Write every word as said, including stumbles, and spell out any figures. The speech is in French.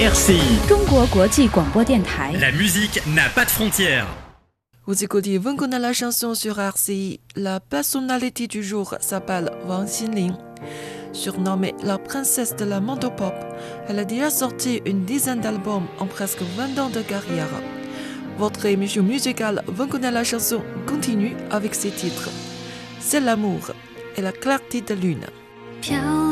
R C I 中国国际广播电台。 La musique n'a pas de frontières. Vous écoutez Vengona la chanson sur R C I. La personnalité du jour s'appelle Wang Xinling. Surnommée la princesse de la mandopop, elle a déjà sorti une dizaine d'albums en presque vingt ans de carrière. Votre émission musicale Vengona la chanson continue avec ses titres. C'est l'amour et la clarté de lune.